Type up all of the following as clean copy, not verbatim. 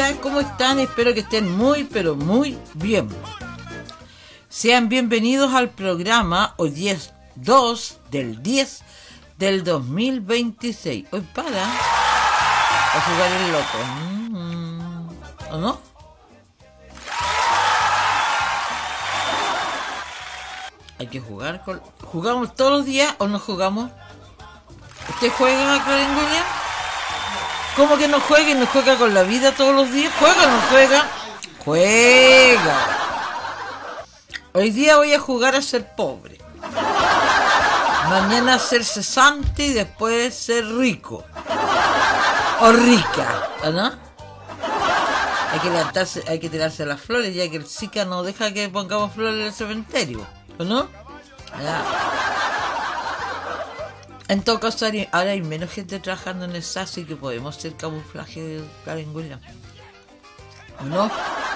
Hola, ¿cómo están? Espero que estén muy, pero muy bien. Sean bienvenidos al programa hoy 2 del 10 del 2026. Hoy para a jugar el loto. ¿O no? Hay que jugar con... ¿Jugamos todos los días o no jugamos? ¿Usted juega, Clarengulia? ¿Cómo que no juega y no juega con la vida todos los días? ¿Juega o no juega? ¡Juega! Hoy día voy a jugar a ser pobre. Mañana a ser cesante y después ser rico. O rica, ¿no? Hay que levantarse, hay que tirarse las flores, ya que el Zika no deja que pongamos flores en el cementerio, ¿o no? Ya. En todo caso, ahora hay menos gente trabajando en el SAS y que podemos hacer camuflaje de Karen Williams, ¿o no?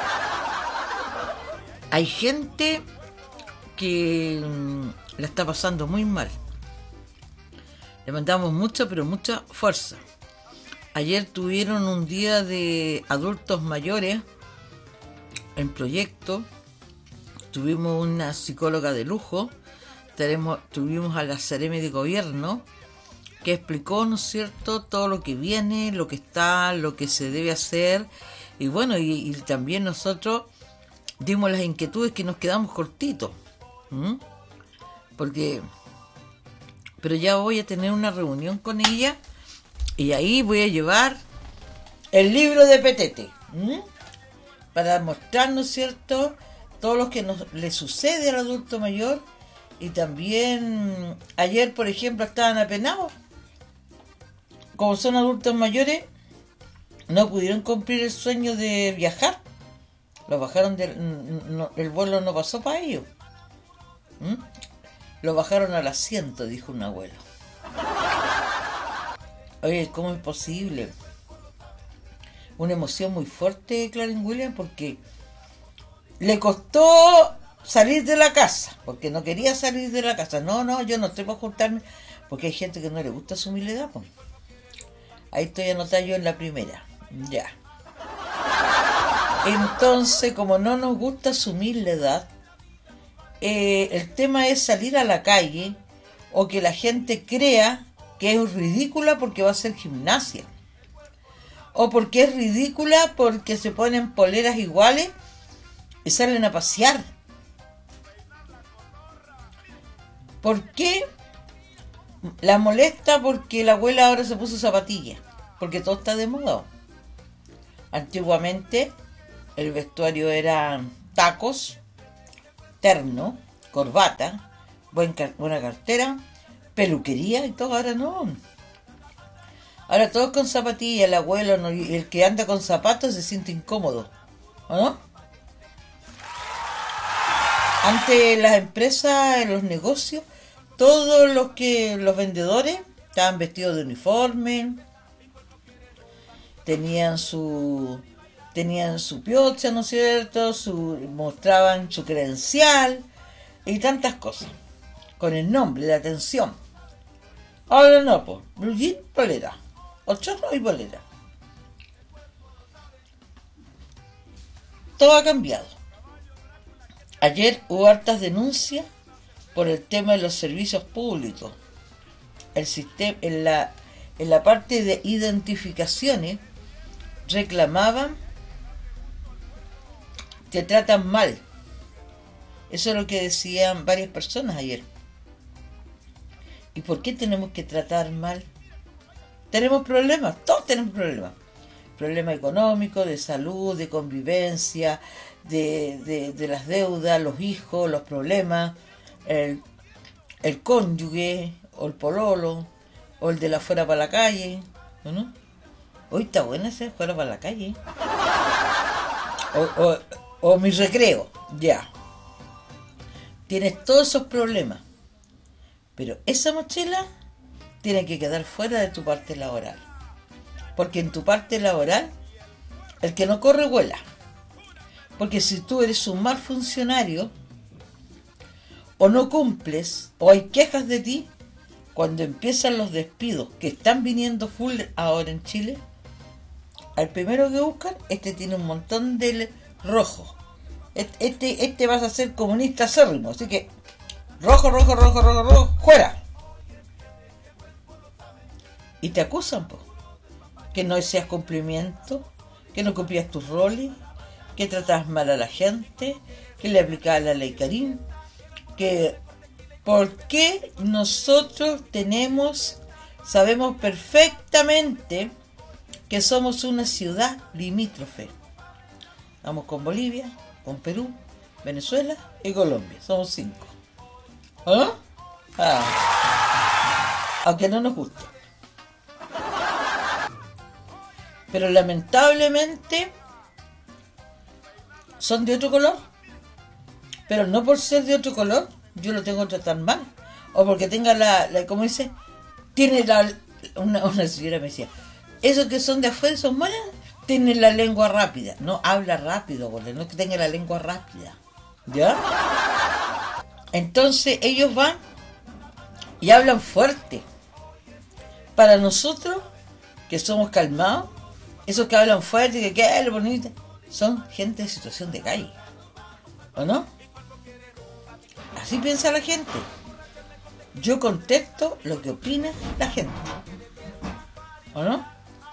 Hay gente que la está pasando muy mal. Le mandamos mucha, pero mucha fuerza. Ayer tuvieron un día de adultos mayores en proyecto. Tuvimos una psicóloga de lujo. Tuvimos a la Seremi de Gobierno que explicó, ¿no es cierto?, todo lo que viene, lo que está, lo que se debe hacer. Y bueno, y también nosotros dimos las inquietudes que nos quedamos cortitos. Pero ya voy a tener una reunión con ella y ahí voy a llevar el libro de Petete para mostrar, ¿no es cierto?, todo lo que le sucede al adulto mayor. Y también ayer, por ejemplo, estaban apenados. Como son adultos mayores, no pudieron cumplir el sueño de viajar. Lo bajaron el vuelo no pasó para ellos. Lo bajaron al asiento, dijo un abuelo. Oye, ¿cómo es posible? Una emoción muy fuerte, Karen Williams, porque le costó salir de la casa, porque no quería salir de la casa. No, yo no estoy para juntarme, porque hay gente que no le gusta asumir la edad, pues. Ahí estoy anotada yo en la primera. Ya. Entonces, como no nos gusta asumir la edad, el tema es salir a la calle o que la gente crea que es ridícula porque va a hacer gimnasia, o porque es ridícula porque se ponen poleras iguales y salen a pasear. ¿Por qué la molesta? Porque la abuela ahora se puso zapatillas, porque todo está de moda. Antiguamente el vestuario era tacos, terno, corbata, buena cartera, peluquería y todo. Ahora no. Ahora todos con zapatillas. El abuelo no, el que anda con zapatos se siente incómodo, ¿o no? Antes las empresas, los negocios, todos los vendedores estaban vestidos de uniforme, tenían su piocha, ¿no es cierto?, mostraban su credencial y tantas cosas, con el nombre de atención. Ahora no, pues, blue jean, polera, o chorro y polera. Todo ha cambiado. Ayer hubo hartas denuncias por el tema de los servicios públicos. El sistema, en la parte de identificaciones, reclamaban que tratan mal. Eso es lo que decían varias personas ayer. ¿Y por qué tenemos que tratar mal? Tenemos problemas, todos tenemos problemas. Problemas económicos, de salud, de convivencia, de las deudas, los hijos, los problemas, el cónyuge, o el pololo, o el de la fuera para la calle, ¿no? Hoy está buena esa fuera para la calle. O mi recreo, ya. Tienes todos esos problemas. Pero esa mochila tiene que quedar fuera de tu parte laboral. Porque en tu parte laboral, el que no corre vuela. Porque si tú eres un mal funcionario, o no cumples, o hay quejas de ti, cuando empiezan los despidos, que están viniendo full ahora en Chile, al primero que buscan, este tiene un montón de rojo. Este vas a ser comunista acérrimo, así que rojo, rojo, rojo, rojo, rojo, fuera. Y te acusan, po, que no seas cumplimiento, que no cumplías tus roles, que tratabas mal a la gente, que le aplicabas la ley Karim, que por qué nosotros sabemos perfectamente que somos una ciudad limítrofe. Vamos con Bolivia, con Perú, Venezuela y Colombia. Somos 5. ¿Ah? Aunque no nos guste. Pero lamentablemente son de otro color. Pero no por ser de otro color, yo lo tengo que tratar mal. O porque tenga como dice, tiene una señora me decía, esos que son de afuera son malas, tienen la lengua rápida. No, habla rápido, boludo, no que tenga la lengua rápida. ¿Ya? Entonces ellos van y hablan fuerte. Para nosotros, que somos calmados, esos que hablan fuerte y que es bonito, son gente en situación de calle. ¿O no? Así piensa la gente. Yo contesto lo que opina la gente. ¿O no?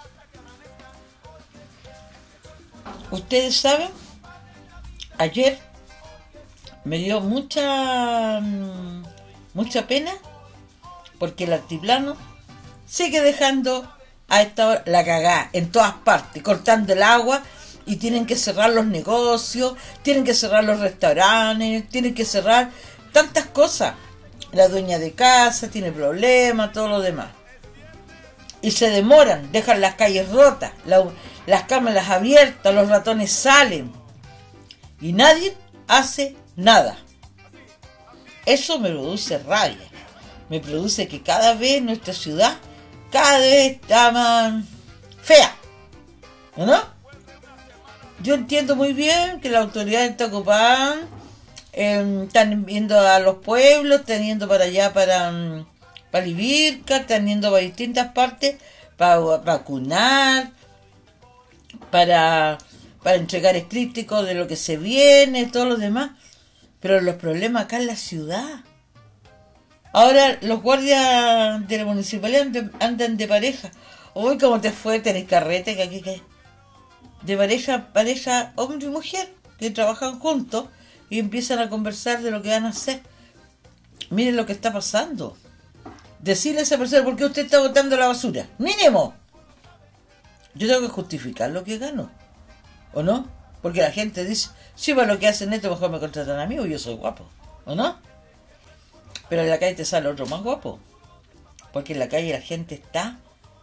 Ustedes saben, ayer me dio mucha pena porque el altiplano sigue dejando a esta hora la cagada en todas partes, cortando el agua, y tienen que cerrar los negocios, tienen que cerrar los restaurantes, tienen que cerrar tantas cosas. La dueña de casa tiene problemas, todo lo demás. Y se demoran, dejan las calles rotas, las cámaras abiertas, los ratones salen. Y nadie hace nada. Eso me produce rabia. Me produce que cada vez nuestra ciudad cada vez está más fea. ¿No? Yo entiendo muy bien que las autoridades están ocupadas, están viendo a los pueblos, están yendo para allá, para Libirca, están yendo para distintas partes, para vacunar, para entregar escrípticos de lo que se viene, todo lo demás. Pero los problemas acá en la ciudad. Ahora los guardias de la municipalidad andan de pareja. Uy, ¿cómo te fue? ¿Tenés carrete? ¿Qué? De pareja hombre y mujer, que trabajan juntos y empiezan a conversar de lo que van a hacer. Miren lo que está pasando. Decirle a esa persona, ¿por qué usted está botando la basura? ¡Mínimo! Yo tengo que justificar lo que gano, ¿o no? Porque la gente dice, sí, para lo que hacen esto, mejor me contratan a mí, o yo soy guapo, ¿o no? Pero en la calle te sale otro más guapo, porque en la calle la gente está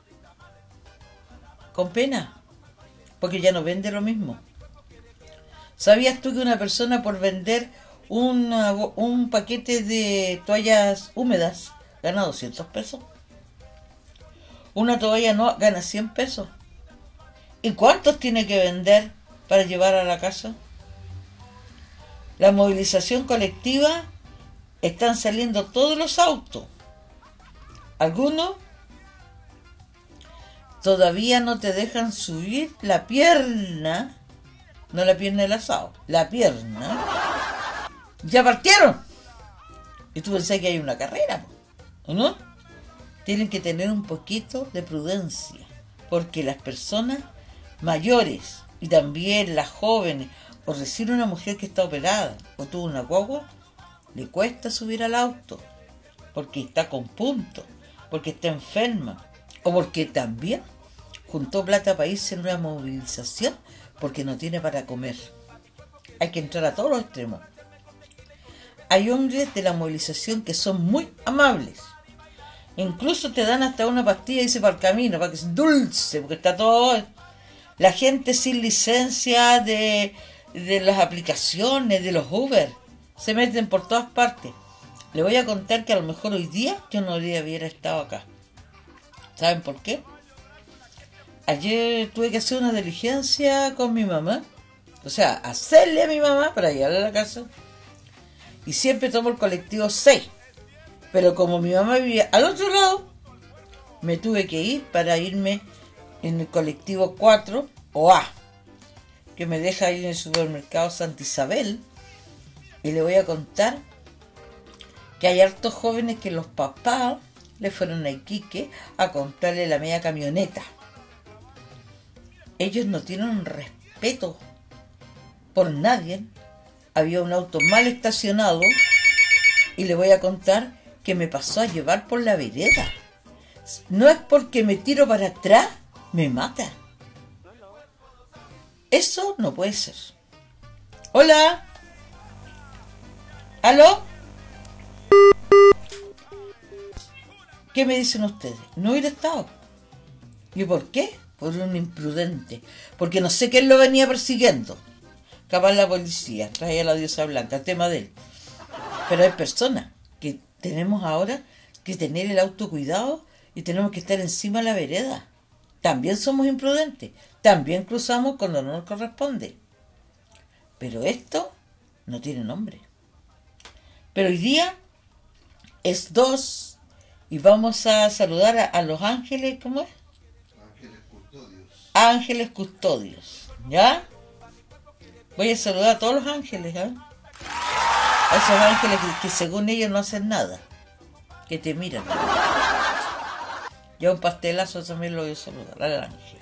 con pena, porque ya no vende lo mismo. ¿Sabías tú que una persona por vender un paquete de toallas húmedas gana 200 pesos? Una toalla no gana 100 pesos. ¿Y cuántos tiene que vender para llevar a la casa? La movilización colectiva, están saliendo todos los autos. Algunos todavía no te dejan subir la pierna, no la pierna del asado, la pierna. Ya partieron. Y tú pensás que hay una carrera, ¿o no? Tienen que tener un poquito de prudencia, porque las personas mayores y también las jóvenes, o recién una mujer que está operada o tuvo una guagua, le cuesta subir al auto porque está con punto, porque está enferma, o porque también juntó plata para irse en una movilización porque no tiene para comer. Hay que entrar a todos los extremos. Hay hombres de la movilización que son muy amables, incluso te dan hasta una pastilla, dice, para el camino, para que sea dulce, porque está todo. La gente sin licencia de las aplicaciones, de los Uber, se meten por todas partes. Le voy a contar que a lo mejor hoy día yo no hubiera estado acá. ¿Saben por qué? Ayer tuve que hacer una diligencia con mi mamá, o sea, hacerle a mi mamá para llegarle a la casa, y siempre tomo el colectivo 6, pero como mi mamá vivía al otro lado, me tuve que ir para irme en el colectivo 4 o A, que me deja ahí en el supermercado Santa Isabel, y le voy a contar que hay hartos jóvenes que los papás le fueron a Iquique a comprarle la media camioneta. Ellos no tienen respeto por nadie. Había un auto mal estacionado y le voy a contar que me pasó a llevar por la vereda. No es porque me tiro para atrás, me mata. Eso no puede ser. Hola. ¿Aló? ¿Qué me dicen ustedes? No hubiera estado. ¿Y por qué? Por un imprudente. Porque no sé quién lo venía persiguiendo. Capaz la policía, traía la diosa blanca, tema de él. Pero hay personas que tenemos ahora que tener el autocuidado y tenemos que estar encima de la vereda. También somos imprudentes. También cruzamos cuando no nos corresponde. Pero esto no tiene nombre. Pero hoy día es 2 y vamos a saludar a los ángeles, ¿cómo es? Ángeles custodios. Ángeles custodios, ¿ya? Voy a saludar a todos los ángeles, ¿eh? A esos ángeles que según ellos no hacen nada, que te miran. Ya un pastelazo también lo voy a saludar al ángel.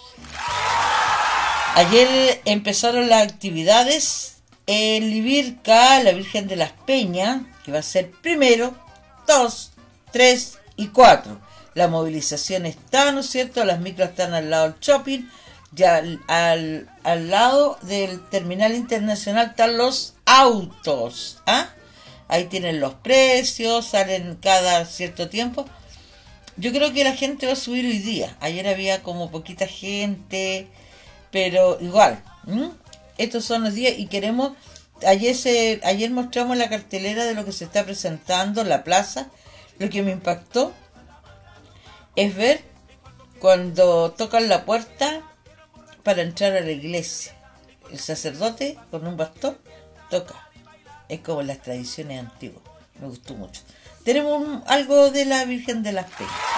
Ayer empezaron las actividades en Libirca, la Virgen de las Peñas, que va a ser 1, 2, 3 y 4. La movilización está, ¿no es cierto? Las micros están al lado del shopping. Ya al lado del terminal internacional están los autos. ¿Ah? Ahí tienen los precios, salen cada cierto tiempo. Yo creo que la gente va a subir hoy día. Ayer había como poquita gente, pero igual. Estos son los días y queremos... Ayer mostramos la cartelera de lo que se está presentando en la plaza. Lo que me impactó es ver cuando tocan la puerta para entrar a la iglesia. El sacerdote con un bastón toca. Es como las tradiciones antiguas. Me gustó mucho. Tenemos algo de la Virgen de las Peñas.